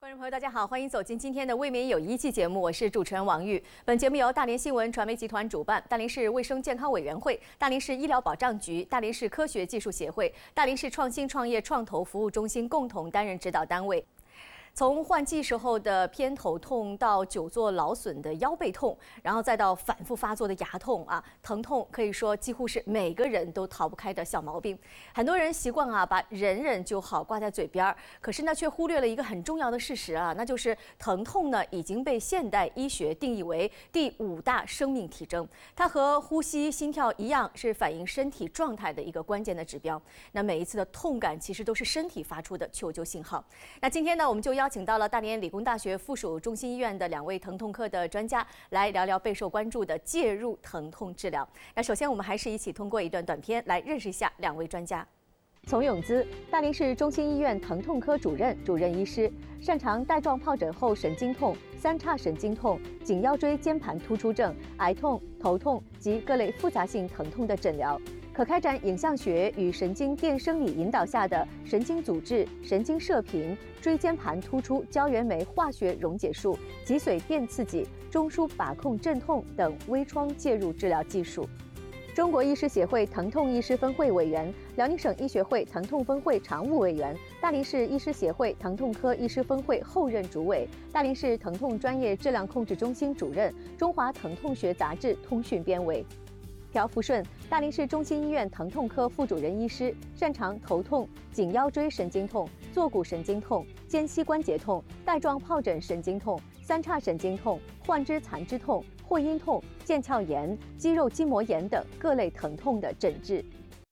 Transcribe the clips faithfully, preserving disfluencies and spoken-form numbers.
观众朋友，大家好，欢迎走进今天的《未免有一期节目，我是主持人王玉。本节目由大连新闻传媒集团主办，大连市卫生健康委员会、大连市医疗保障局、大连市科学技术协会、大连市创新创业创投服务中心共同担任指导单位。从换季时候的偏头痛，到久坐劳损的腰背痛，然后再到反复发作的牙痛啊，疼痛可以说几乎是每个人都逃不开的小毛病。很多人习惯啊把忍忍就好挂在嘴边儿，可是呢却忽略了一个很重要的事实啊，那就是疼痛呢已经被现代医学定义为第五大生命体征，它和呼吸、心跳一样，是反映身体状态的一个关键的指标。那每一次的痛感其实都是身体发出的求救信号。那今天呢，我们就要邀请到了大连理工大学附属中心医院的两位疼痛科的专家，来聊聊备受关注的介入疼痛治疗。那首先，我们还是一起通过一段短片来认识一下两位专家。丛永姿，大连市中心医院疼痛科主任、主任医师，擅长带状疱疹后神经痛、三叉神经痛、颈腰椎间盘突出症、癌痛、头痛及各类复杂性疼痛的诊疗。可开展影像学与神经电生理引导下的神经阻滞、神经射频、椎间盘突出胶原酶化学溶解术、脊髓电刺激、中枢把控镇痛等微创介入治疗技术。中国医师协会疼痛医师分会委员，辽宁省医学会疼痛分会常务委员，大连市医师协会疼痛科医师分会后任主委，大连市疼痛专业质量控制中心主任，中华疼痛学杂志通讯编委。朴福顺，大连市中心医院疼痛科副主任医师，擅长头痛、颈腰椎神经痛、坐骨神经痛、肩膝关节痛、带状疱疹神经痛、三叉神经痛、患肢残肢痛、会阴痛、腱鞘炎、肌肉筋膜炎等各类疼痛的诊治。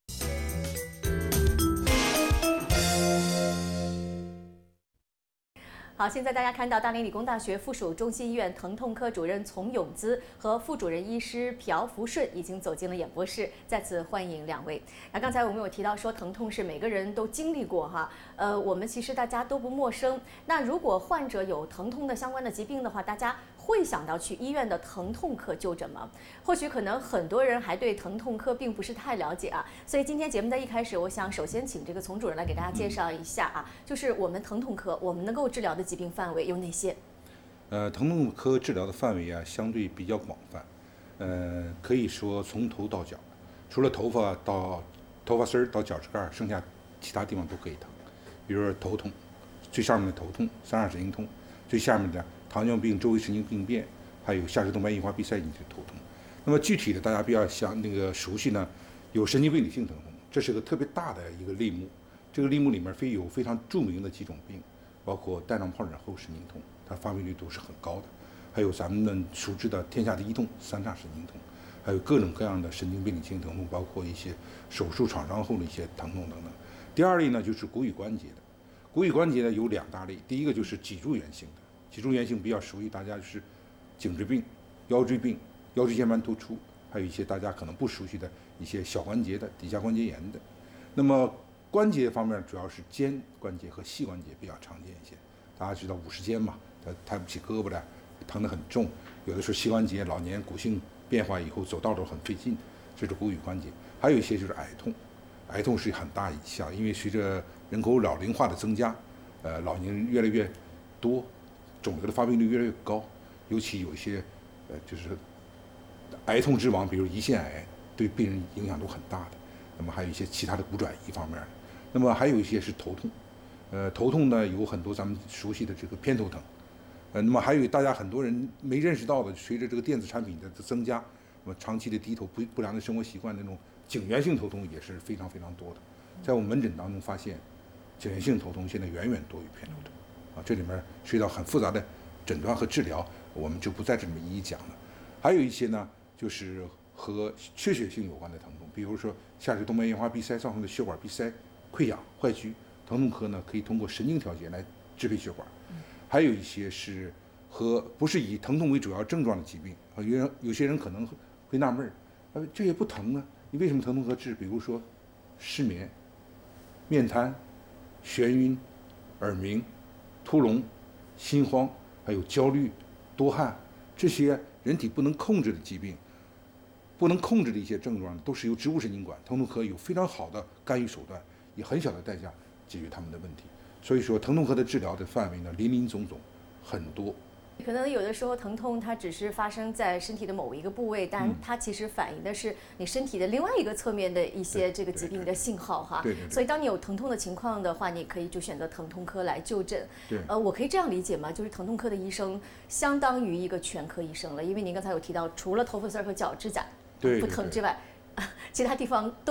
好，现在大家看到大连理工大学附属中心医院疼痛科主任丛永姿和副主任医师朴福顺已经走进了演播室，再次欢迎两位。那刚才我们有提到说，疼痛是每个人都经历过哈，呃，我们其实大家都不陌生。那如果患者有疼痛的相关的疾病的话，大家会想到去医院的疼痛科就诊吗？或许可能很多人还对疼痛科并不是太了解啊，所以今天节目的一开始，我想首先请这个丛主任来给大家介绍一下啊，就是我们疼痛科我们能够治疗的疾病范围有哪些？ 呃，疼痛科治疗的范围啊，相对比较广泛，呃，可以说从头到脚，除了头发到头发丝儿到脚趾盖，剩下其他地方都可以疼。比如说头痛，最上面的头痛，三叉神经痛，最下面的糖尿病周围神经病变，还有下肢动脉硬化闭塞引起的头痛。那么具体的大家比较想那个熟悉呢，有神经病理性疼痛，这是个特别大的一个类目。这个类目里面非有非常著名的几种病，包括带状疱疹后神经痛，它发病率都是很高的。还有咱们熟知的天下第一痛三叉神经痛，还有各种各样的神经病理性疼痛，包括一些手术创伤后的一些疼痛等等。第二类呢就是骨与关节的，骨与关节呢有两大类，第一个就是脊柱源性的，脊柱源性比较熟悉大家就是颈椎病、腰椎病、腰椎间盘突出，还有一些大家可能不熟悉的一些小关节的底下关节炎的。那么关节方面主要是肩关节和膝关节比较常见一些，大家知道五十肩嘛，他抬不起胳膊来，疼得很重，有的时候膝关节老年骨性变化以后走道都很费劲，这是骨与关节。还有一些就是癌痛，癌痛是很大一项，因为随着人口老龄化的增加，呃，老年人越来越多，肿瘤的发病率越来越高，尤其有一些呃就是癌痛之王，比如胰腺癌，对病人影响都很大的。那么还有一些其他的骨转移方面的，那么还有一些是头痛，呃，头痛呢有很多咱们熟悉的这个偏头疼，呃，那么还有大家很多人没认识到的，随着这个电子产品的增加，那么长期的低头不不良的生活习惯，那种颈源性头痛也是非常非常多的。在我们门诊当中发现，颈源性头痛现在远远多于偏头痛，啊，这里面涉及到很复杂的诊断和治疗，我们就不在这里面一一讲了。还有一些呢，就是和缺血性有关的疼痛，比如说下肢动脉硬化闭塞造成的血管闭塞、溃疡、坏疽，疼痛科呢可以通过神经调节来支配血管。还有一些是和不是以疼痛为主要症状的疾病，啊，有人有些人可能会纳闷儿，呃，这也不疼啊，你为什么疼痛科治？比如说失眠、面瘫、眩晕、耳鸣、突聋、心慌，还有焦虑、多汗，这些人体不能控制的疾病。不能控制的一些症状都是由植物神经管，疼痛科有非常好的干预手段，以很小的代价解决他们的问题。 所以说疼痛科的治疗的范围呢林林总总很多。 可能有的时候疼痛它只是发生在身体的某一个部位，但它其实反映的是你身体的另外一个侧面的一些这个疾病的信号哈。 对对对。 所以当你有疼痛的情况的话，你可以就选择疼痛科来就诊。 对。 呃，我可以这样理解吗？就是疼痛科的医生相当于一个全科医生了，因为您刚才有提到，除了头发丝儿和脚指甲不疼之外，其他地方都。